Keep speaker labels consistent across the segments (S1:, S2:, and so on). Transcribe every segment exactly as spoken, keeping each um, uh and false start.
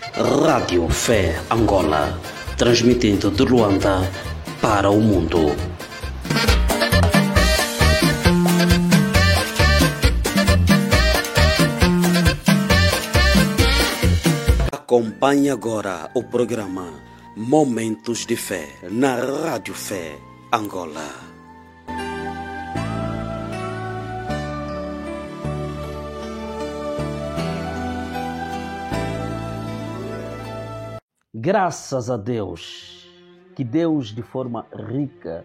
S1: Rádio Fé Angola, transmitindo de Luanda para o mundo. Acompanhe agora o programa Momentos de Fé na Rádio Fé Angola. Graças a Deus, que Deus de forma rica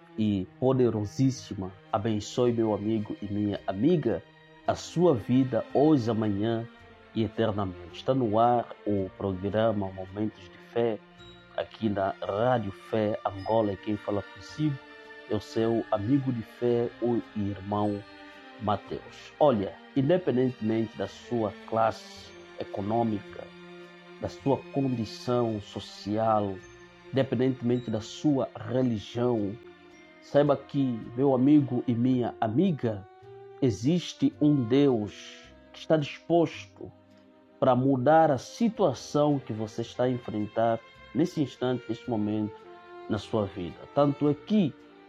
S1: e poderosíssima abençoe meu amigo e minha amiga, a sua vida hoje, amanhã e eternamente. Está no ar o programa Momentos de Fé, aqui na Rádio Fé Angola, e quem fala consigo é o seu amigo de fé, o irmão Mateus. Olha, independentemente da sua classe econômica, da sua condição social, independentemente da sua religião, saiba que, meu amigo e minha amiga, existe um Deus que está disposto para mudar a situação que você está a enfrentar nesse instante, nesse momento, na sua vida. Tanto é que,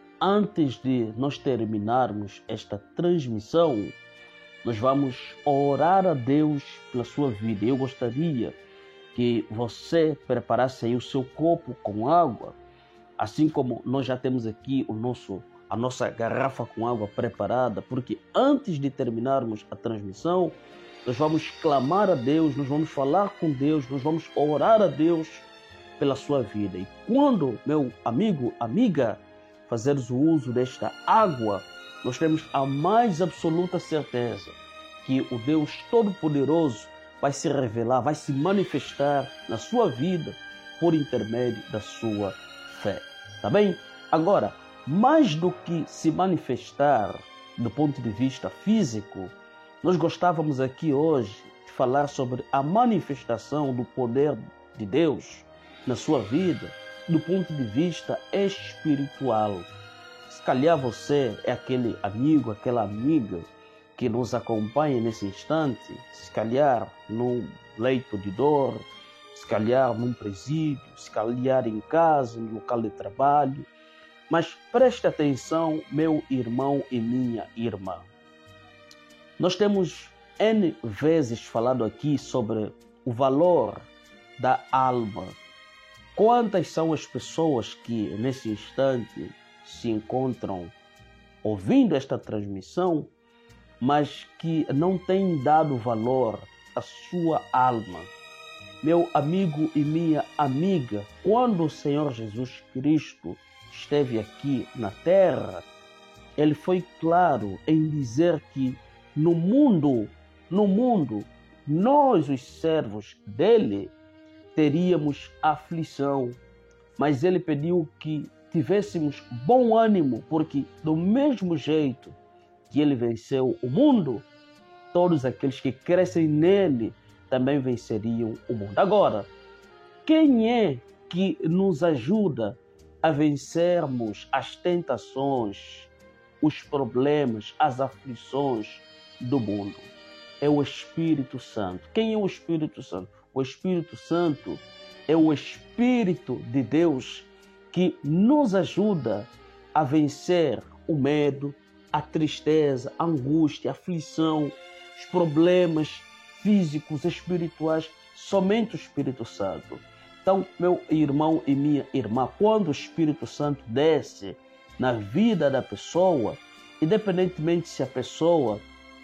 S1: antes de nós terminarmos esta transmissão, nós vamos orar a Deus pela sua vida. Eu gostaria que você preparasse aí o seu copo com água, assim como nós já temos aqui o nosso, a nossa garrafa com água preparada, porque antes de terminarmos a transmissão, nós vamos clamar a Deus, nós vamos falar com Deus, nós vamos orar a Deus pela sua vida. E quando, meu amigo, amiga, fazeres o uso desta água, nós temos a mais absoluta certeza que o Deus Todo-Poderoso vai se revelar, vai se manifestar na sua vida por intermédio da sua fé. Tá bem? Agora, mais do que se manifestar do ponto de vista físico, nós gostávamos aqui hoje de falar sobre a manifestação do poder de Deus na sua vida do ponto de vista espiritual. Se calhar você é aquele amigo, aquela amiga que nos acompanha nesse instante, se calhar num leito de dor, se calhar num presídio, se calhar em casa, no local de trabalho. Mas preste atenção, meu irmão e minha irmã. Nós temos N vezes falado aqui sobre o valor da alma. Quantas são as pessoas que nesse instante se encontram ouvindo esta transmissão, mas que não têm dado valor à sua alma? Meu amigo e minha amiga, quando o Senhor Jesus Cristo esteve aqui na terra, ele foi claro em dizer que no mundo, no mundo, nós, os servos dele, teríamos aflição, mas ele pediu que tivéssemos bom ânimo, porque do mesmo jeito que ele venceu o mundo, todos aqueles que crescem nele também venceriam o mundo. Agora, quem é que nos ajuda a vencermos as tentações, os problemas, as aflições do mundo? É o Espírito Santo. Quem é o Espírito Santo? O Espírito Santo é o Espírito de Deus que nos ajuda a vencer o medo, a tristeza, a angústia, a aflição, os problemas físicos, espirituais. Somente o Espírito Santo. Então, meu irmão e minha irmã, quando o Espírito Santo desce na vida da pessoa, independentemente se a pessoa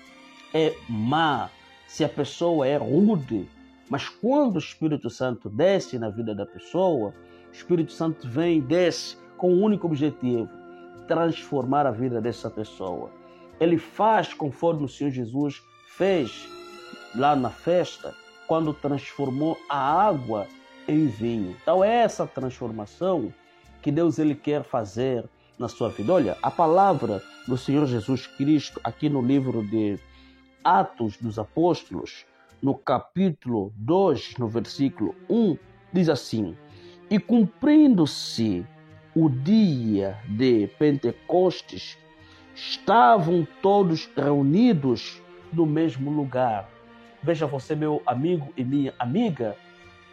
S1: é má, se a pessoa é rude, mas quando o Espírito Santo desce na vida da pessoa, o Espírito Santo vem e desce com um único objetivo: transformar a vida dessa pessoa. Ele faz conforme o Senhor Jesus fez lá na festa, quando transformou a água em vinho. Então é essa transformação que Deus ele quer fazer na sua vida. Olha, a palavra do Senhor Jesus Cristo aqui no livro de Atos dos Apóstolos, no capítulo dois, no versículo um, diz assim: e cumprindo-se o dia de Pentecostes, estavam todos reunidos no mesmo lugar. Veja você, meu amigo e minha amiga,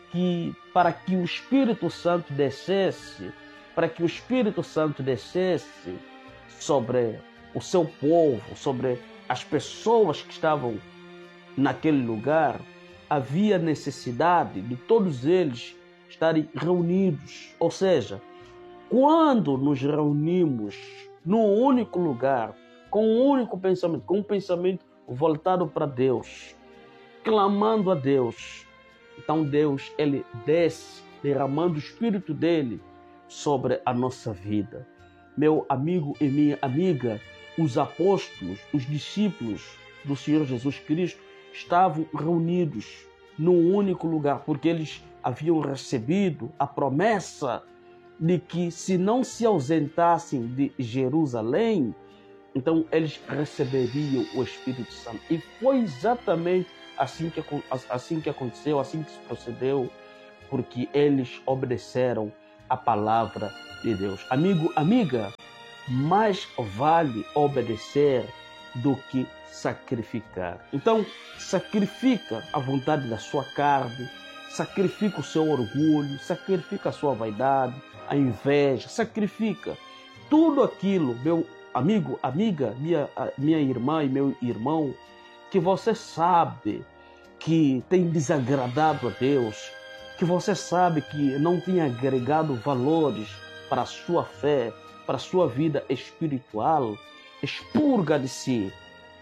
S1: que para que o Espírito Santo descesse, para que o Espírito Santo descesse sobre o seu povo, sobre as pessoas que estavam naquele lugar, havia necessidade de todos eles estarem reunidos. Ou seja, quando nos reunimos num único lugar, com um único pensamento, com um pensamento voltado para Deus, clamando a Deus, então Deus, ele desce, derramando o Espírito dele sobre a nossa vida. Meu amigo e minha amiga, os apóstolos, os discípulos do Senhor Jesus Cristo estavam reunidos num único lugar, porque eles haviam recebido a promessa de que se não se ausentassem de Jerusalém, então eles receberiam o Espírito Santo. E foi exatamente assim que, assim que aconteceu, assim que se procedeu, porque eles obedeceram a palavra de Deus. Amigo, amiga, mais vale obedecer do que sacrificar. Então, sacrifica a vontade da sua carne, sacrifica o seu orgulho, sacrifica a sua vaidade, a inveja, sacrifica tudo aquilo, meu amigo, amiga, minha, minha irmã e meu irmão, que você sabe que tem desagradado a Deus, que você sabe que não tem agregado valores para a sua fé, para a sua vida espiritual, expurga de si,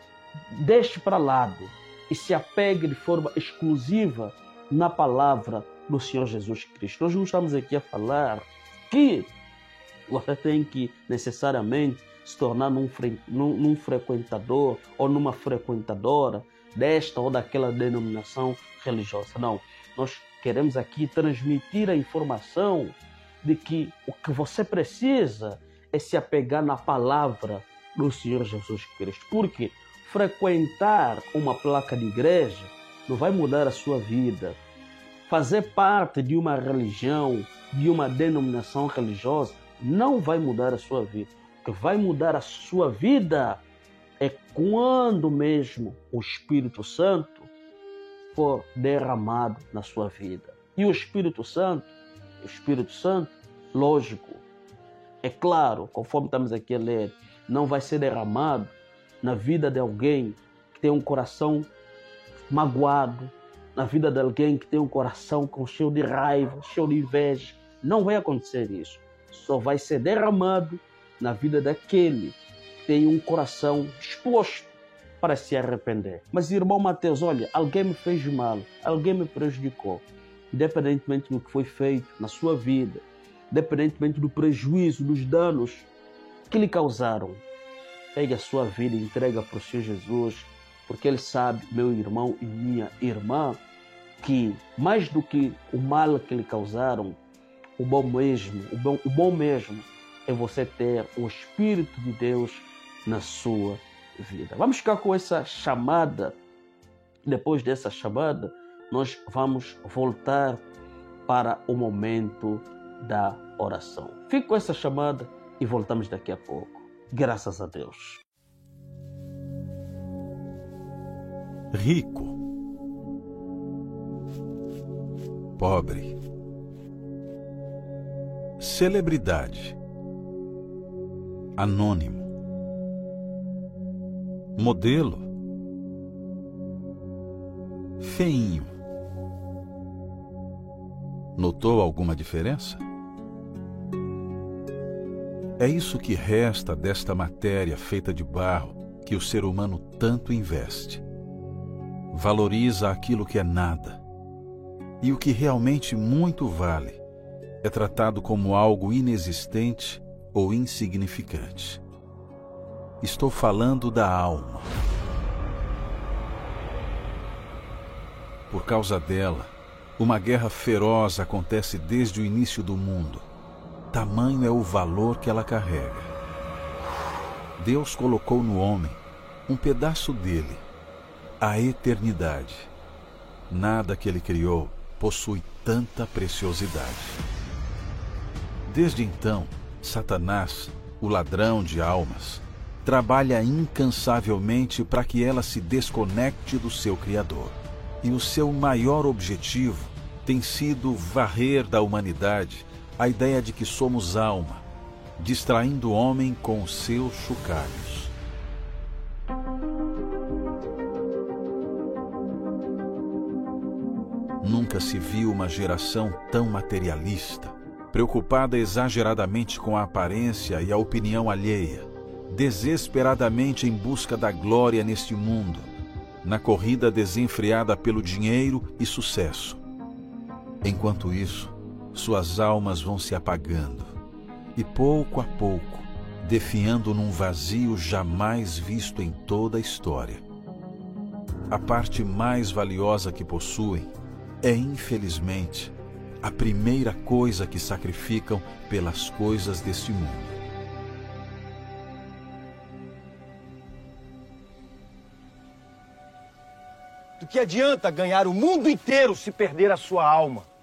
S1: deixe para lado e se apegue de forma exclusiva na palavra do Senhor Jesus Cristo. Nós não estamos aqui a falar que você tem que necessariamente se tornar num, num, num frequentador ou numa frequentadora desta ou daquela denominação religiosa. Não, nós queremos aqui transmitir a informação de que o que você precisa é se apegar na palavra do Senhor Jesus Cristo. Porque frequentar uma placa de igreja não vai mudar a sua vida. Fazer parte de uma religião, de uma denominação religiosa, não vai mudar a sua vida. O que vai mudar a sua vida é quando mesmo o Espírito Santo for derramado na sua vida. E o Espírito Santo, o Espírito Santo, lógico, é claro, conforme estamos aqui a ler, não vai ser derramado na vida de alguém que tem um coração magoado, na vida de alguém que tem um coração com cheio de raiva, cheio de inveja. Não vai acontecer isso. Só vai ser derramado na vida daquele que tem um coração disposto para se arrepender. Mas, irmão Mateus, olha, alguém me fez mal, alguém me prejudicou. Independentemente do que foi feito na sua vida, independentemente do prejuízo, dos danos que lhe causaram, pegue a sua vida e entrega para o Senhor Jesus, porque Ele sabe, meu irmão e minha irmã, que mais do que o mal que lhe causaram, o bom mesmo, o bom, o bom mesmo é você ter o Espírito de Deus na sua vida. Vamos ficar com essa chamada. Depois dessa chamada, nós vamos voltar para o momento da oração. Fique com essa chamada e voltamos daqui a pouco. Graças a Deus.
S2: Rico, pobre, celebridade, anônimo, modelo, feinho. Notou alguma diferença? É isso que resta desta matéria feita de barro que o ser humano tanto investe. Valoriza aquilo que é nada, e o que realmente muito vale é tratado como algo inexistente ou insignificante. Estou falando da alma. Por causa dela, uma guerra feroz acontece desde o início do mundo. Tamanho é o valor que ela carrega. Deus colocou no homem um pedaço dele, a eternidade. Nada que ele criou possui tanta preciosidade. Desde então, Satanás, o ladrão de almas, trabalha incansavelmente para que ela se desconecte do seu Criador. E o seu maior objetivo tem sido varrer da humanidade a ideia de que somos alma, distraindo o homem com os seus chocalhos. Nunca se viu uma geração tão materialista, preocupada exageradamente com a aparência e a opinião alheia, desesperadamente em busca da glória neste mundo, na corrida desenfreada pelo dinheiro e sucesso. Enquanto isso, suas almas vão se apagando e, pouco a pouco, definhando num vazio jamais visto em toda a história. A parte mais valiosa que possuem é, infelizmente, a primeira coisa que sacrificam pelas coisas deste mundo.
S3: Do que adianta ganhar o mundo inteiro se perder a sua alma?